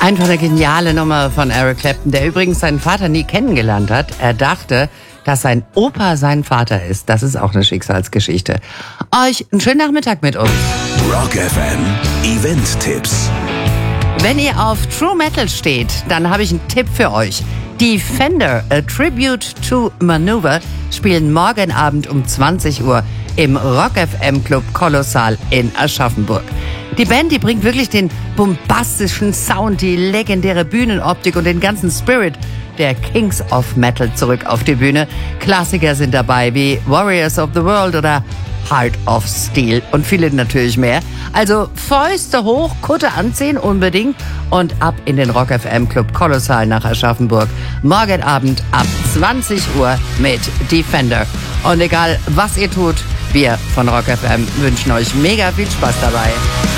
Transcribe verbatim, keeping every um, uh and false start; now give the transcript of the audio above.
Einfach eine geniale Nummer von Eric Clapton, der übrigens seinen Vater nie kennengelernt hat. Er dachte, dass sein Opa sein Vater ist. Das ist auch eine Schicksalsgeschichte. Euch einen schönen Nachmittag mit uns. Rock F M Event-Tipps. Wenn ihr auf True Metal steht, dann habe ich einen Tipp für euch. Defender, A Tribute to Maneuver, spielen morgen Abend um zwanzig Uhr im Rock F M Club Kolossal in Aschaffenburg. Die Band, die bringt wirklich den bombastischen Sound, die legendäre Bühnenoptik und den ganzen Spirit der Kings of Metal zurück auf die Bühne. Klassiker sind dabei wie Warriors of the World oder Heart of Steel und viele natürlich mehr. Also Fäuste hoch, Kutte anziehen unbedingt und ab in den Rock F M Club Kolossal nach Aschaffenburg. Morgen Abend ab zwanzig Uhr mit Defender. Und egal was ihr tut, wir von Rock F M wünschen euch mega viel Spaß dabei.